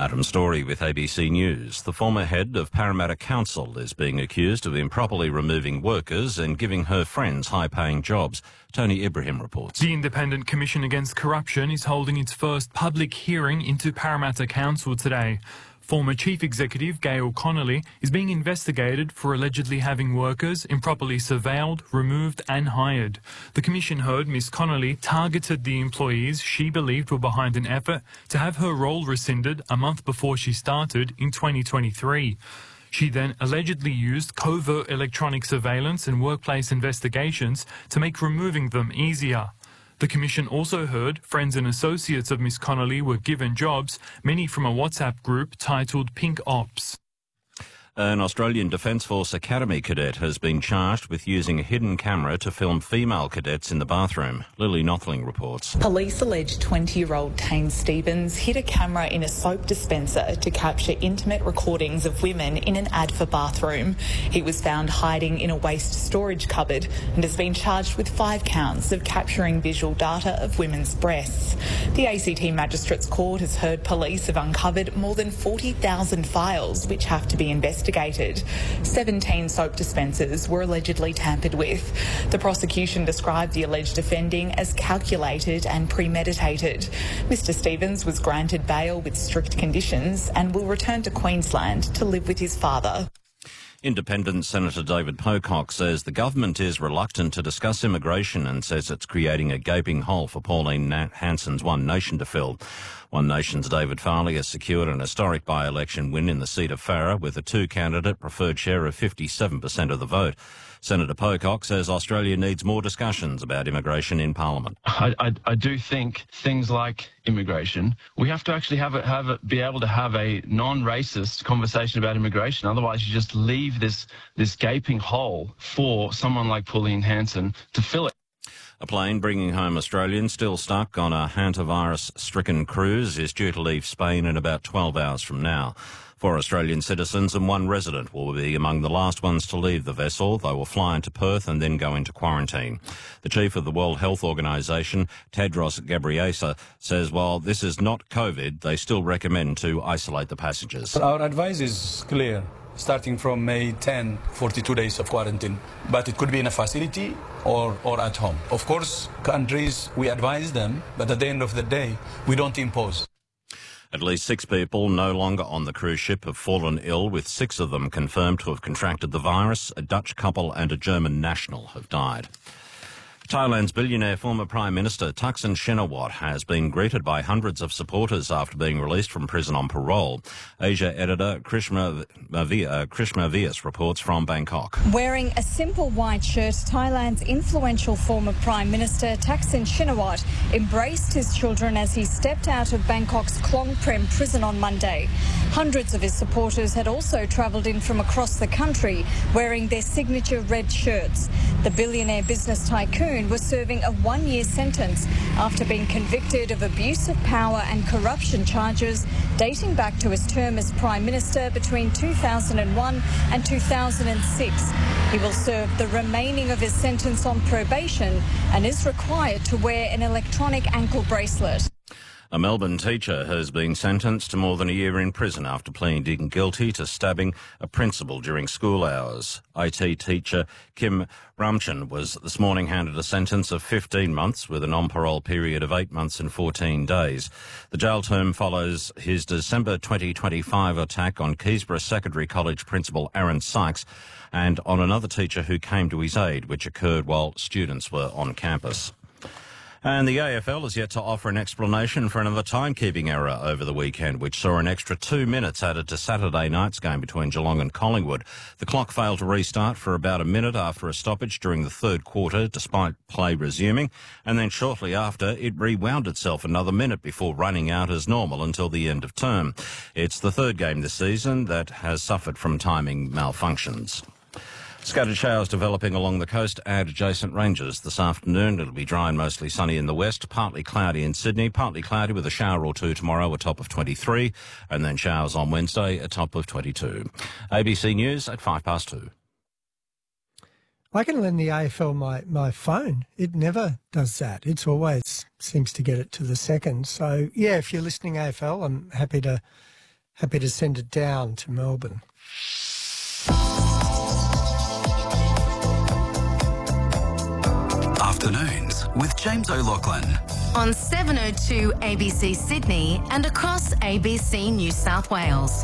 Adam Story with ABC News. The former head of Parramatta Council is being accused of improperly removing workers and giving her friends high-paying jobs. Tony Ibrahim reports. The Independent Commission Against Corruption is holding its first public hearing into Parramatta Council today. Former Chief Executive Gail Connolly is being investigated for allegedly having workers improperly surveilled, removed and hired. The Commission heard Ms Connolly targeted the employees she believed were behind an effort to have her role rescinded a month before she started in 2023. She then allegedly used covert electronic surveillance and workplace investigations to make removing them easier. The Commission also heard friends and associates of Ms Connolly were given jobs, many from a WhatsApp group titled Pink Ops. An Australian Defence Force Academy cadet has been charged with using a hidden camera to film female cadets in the bathroom. Lily Nothling reports. Police allege 20-year-old Tane Stevens hid a camera in a soap dispenser to capture intimate recordings of women in an Adfa bathroom. He was found hiding in a waste storage cupboard and has been charged with 5 counts of capturing visual data of women's breasts. The ACT Magistrates Court has heard police have uncovered more than 40,000 files which have to be investigated. 17 soap dispensers were allegedly tampered with. The prosecution described the alleged offending as calculated and premeditated. Mr Stevens was granted bail with strict conditions and will return to Queensland to live with his father. Independent Senator David Pocock says the government is reluctant to discuss immigration and says it's creating a gaping hole for Pauline Hanson's One Nation to fill. One Nation's David Farley has secured an historic by-election win in the seat of Farrer with a two-candidate preferred share of 57% of the vote. Senator Pocock says Australia needs more discussions about immigration in Parliament. I do think things like immigration, we have to actually be able to have a non-racist conversation about immigration. Otherwise, you just leave this gaping hole for someone like Pauline Hanson to fill it. A plane bringing home Australians still stuck on a hantavirus-stricken cruise is due to leave Spain in about 12 hours from now. 4 Australian citizens and 1 resident will be among the last ones to leave the vessel. They will fly into Perth and then go into quarantine. The chief of the World Health Organization, Tedros Ghebreyesus, says while this is not COVID, they still recommend to isolate the passengers. Our advice is clear. Starting from May 10, 42 days of quarantine. But it could be in a facility or at home. Of course, countries, we advise them, but at the end of the day, we don't impose. At least 6 people no longer on the cruise ship have fallen ill, with 6 of them confirmed to have contracted the virus. A Dutch couple and a German national have died. Thailand's billionaire former Prime Minister Thaksin Shinawatra has been greeted by hundreds of supporters after being released from prison on parole. Asia editor Krishma Vyas reports from Bangkok. Wearing a simple white shirt, Thailand's influential former Prime Minister Thaksin Shinawatra embraced his children as he stepped out of Bangkok's Klong Prem prison on Monday. Hundreds of his supporters had also travelled in from across the country wearing their signature red shirts. The billionaire business tycoon was serving a 1-year sentence after being convicted of abuse of power and corruption charges dating back to his term as Prime Minister between 2001 and 2006. He will serve the remaining of his sentence on probation and is required to wear an electronic ankle bracelet. A Melbourne teacher has been sentenced to more than a year in prison after pleading guilty to stabbing a principal during school hours. IT teacher Kim Ramchan was this morning handed a sentence of 15 months with an on-parole period of 8 months and 14 days. The jail term follows his December 2025 attack on Keysborough Secondary College principal Aaron Sykes and on another teacher who came to his aid, which occurred while students were on campus. And the AFL is yet to offer an explanation for another timekeeping error over the weekend, which saw an extra 2 minutes added to Saturday night's game between Geelong and Collingwood. The clock failed to restart for about a minute after a stoppage during the third quarter, despite play resuming, and then shortly after, it rewound itself another minute before running out as normal until the end of term. It's the third game this season that has suffered from timing malfunctions. Scattered showers developing along the coast and adjacent ranges this afternoon. It'll be dry and mostly sunny in the west, partly cloudy in Sydney, partly cloudy with a shower or two tomorrow, a top of 23, and then showers on Wednesday, a top of 22. ABC News at 2:05. I can lend the AFL my phone. It never does that. It's always seems to get it to the second. So, yeah, if you're listening AFL, I'm happy to happy to send it down to Melbourne. Afternoons with James O'Loughlin. On 702 ABC Sydney and across ABC New South Wales.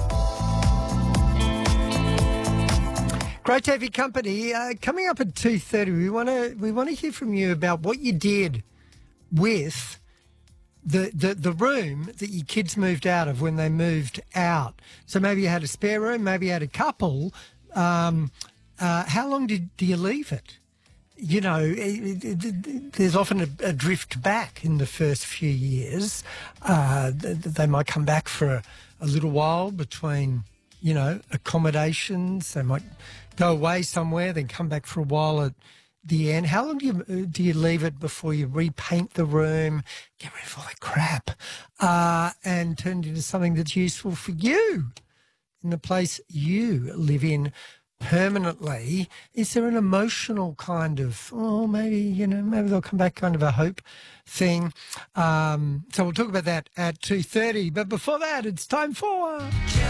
Great to have your company. Coming up at 2:30, we want to hear from you about what you did with the room that your kids moved out of when they moved out. So maybe you had a spare room, maybe you had a couple. How long do you leave it? You know, there's often a drift back in the first few years. They might come back for a little while between, you know, accommodations. They might go away somewhere, then come back for a while at the end. How long do you leave it before you repaint the room, get rid of all the crap, and turn it into something that's useful for you in the place you live in permanently? Is there an emotional kind of, maybe they'll come back kind of a hope thing? So we'll talk about that at 2:30. But before that, it's time for...